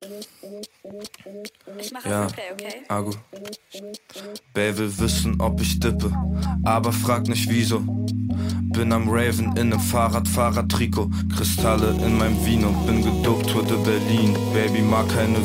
Ich mache Ja, Replay, okay? Agu. Bae will wissen, ob ich dippe, aber frag nicht wieso. Bin am Raven in nem Fahrradtrikot, Kristalle in meinem Vino. Bin gedopt, Tour de Berlin, Baby mag keine